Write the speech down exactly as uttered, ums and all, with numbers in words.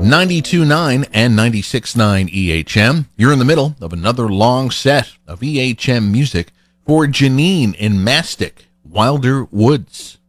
ninety-two point nine and ninety-six point nine E H M. You're in the middle of another long set of E H M music for Janine in Mastic, Wilder Woods.